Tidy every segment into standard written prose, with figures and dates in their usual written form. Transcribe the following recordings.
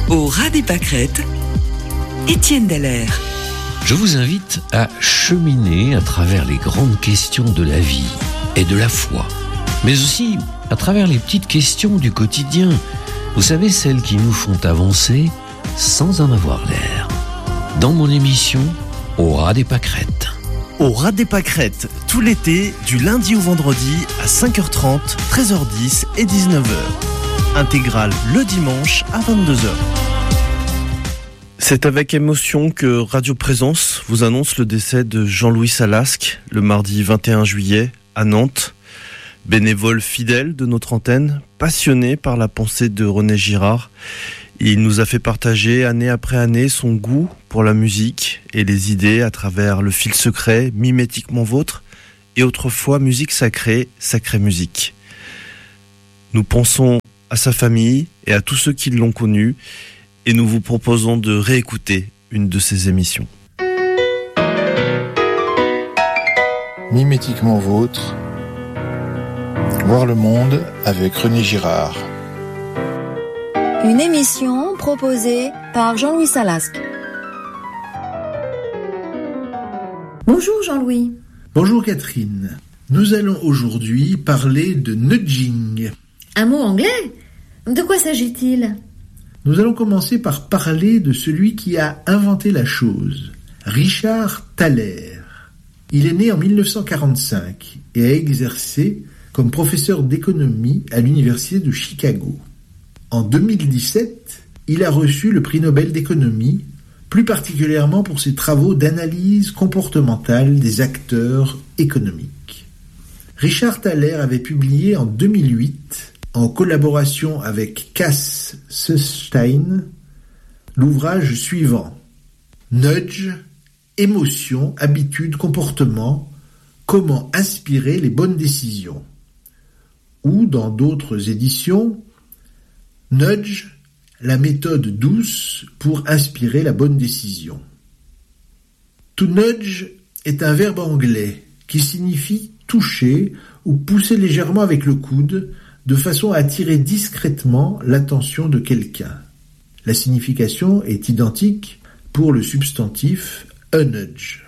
Au ras des pâquerettes, Étienne Dallaire. Je vous invite à cheminer à travers les grandes questions de la vie et de la foi, mais aussi à travers les petites questions du quotidien. Vous savez, celles qui nous font avancer sans en avoir l'air. Dans mon émission, Au ras des pâquerettes. Au ras des pâquerettes, tout l'été, du lundi au vendredi à 5h30, 13h10 et 19h. Intégrale le dimanche à 22h. C'est avec émotion que Radio Présence vous annonce le décès de Jean-Louis Salasque le mardi 21 juillet à Nantes. Bénévole fidèle de notre antenne, passionné par la pensée de René Girard, il nous a fait partager année après année son goût pour la musique et les idées à travers le fil secret, mimétiquement vôtre, et autrefois musique sacrée, sacrée musique. Nous pensons à sa famille et à tous ceux qui l'ont connu, et nous vous proposons de réécouter une de ses émissions. Mimétiquement vôtre, voir le monde avec René Girard. Une émission proposée par Jean-Louis Salasque. Bonjour Jean-Louis. Bonjour Catherine. Nous allons aujourd'hui parler de nudging. Un mot anglais ? De quoi s'agit-il ? Nous allons commencer par parler de celui qui a inventé la chose, Richard Thaler. Il est né en 1945 et a exercé comme professeur d'économie à l'université de Chicago. En 2017, il a reçu le prix Nobel d'économie, plus particulièrement pour ses travaux d'analyse comportementale des acteurs économiques. Richard Thaler avait publié en 2008, en collaboration avec Cass Sunstein, l'ouvrage suivant « Nudge, émotion, habitude, comportement, comment inspirer les bonnes décisions » ou dans d'autres éditions « Nudge, la méthode douce pour inspirer la bonne décision ». To nudge est un verbe anglais qui signifie toucher ou pousser légèrement avec le coude de façon à attirer discrètement l'attention de quelqu'un. La signification est identique pour le substantif a nudge.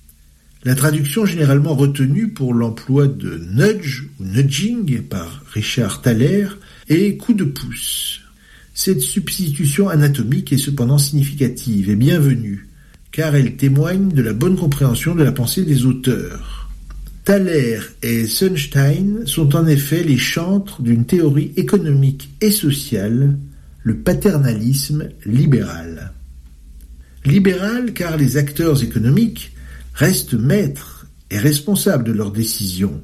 La traduction généralement retenue pour l'emploi de nudge ou nudging par Richard Thaler est coup de pouce. Cette substitution anatomique est cependant significative et bienvenue, car elle témoigne de la bonne compréhension de la pensée des auteurs. Thaler et Sunstein sont en effet les chantres d'une théorie économique et sociale, le paternalisme libéral. Libéral car les acteurs économiques restent maîtres et responsables de leurs décisions.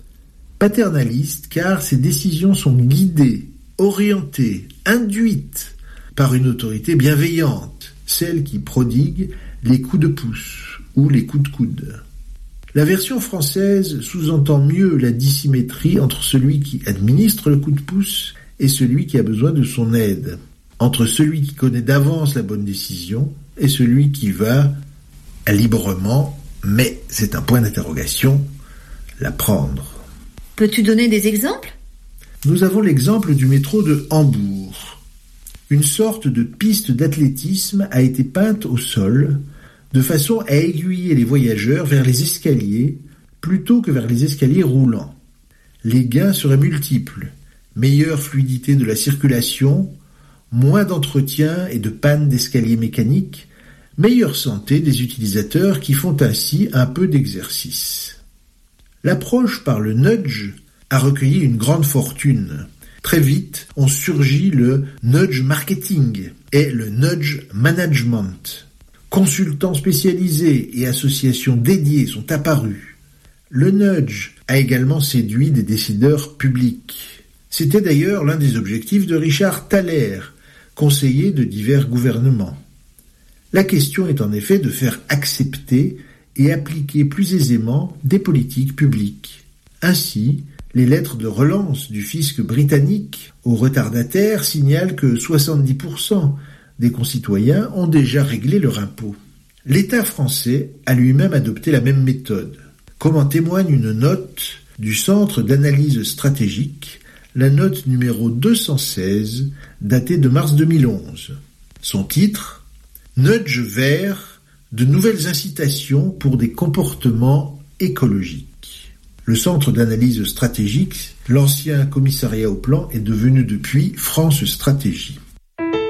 Paternaliste car ces décisions sont guidées, orientées, induites par une autorité bienveillante, celle qui prodigue les coups de pouce ou les coups de coude. La version française sous-entend mieux la dissymétrie entre celui qui administre le coup de pouce et celui qui a besoin de son aide, entre celui qui connaît d'avance la bonne décision et celui qui va librement, mais c'est un point d'interrogation, la prendre. Peux-tu donner des exemples ? Nous avons l'exemple du métro de Hambourg. Une sorte de piste d'athlétisme a été peinte au sol de façon à aiguiller les voyageurs vers les escaliers plutôt que vers les escaliers roulants. Les gains seraient multiples. Meilleure fluidité de la circulation, moins d'entretien et de panne d'escaliers mécaniques, meilleure santé des utilisateurs qui font ainsi un peu d'exercice. L'approche par le nudge a recueilli une grande fortune. Très vite, ont surgi le nudge marketing et le nudge management. Consultants spécialisés et associations dédiées sont apparus. Le nudge a également séduit des décideurs publics. C'était d'ailleurs l'un des objectifs de Richard Thaler, conseiller de divers gouvernements. La question est en effet de faire accepter et appliquer plus aisément des politiques publiques. Ainsi, les lettres de relance du fisc britannique aux retardataires signalent que 70% des concitoyens ont déjà réglé leur impôt. L'État français a lui-même adopté la même méthode, comme en témoigne une note du Centre d'analyse stratégique, la note numéro 216, datée de mars 2011. Son titre, Nudge vert, de nouvelles incitations pour des comportements écologiques. Le centre d'analyse stratégique, l'ancien commissariat au plan, est devenu depuis France Stratégie.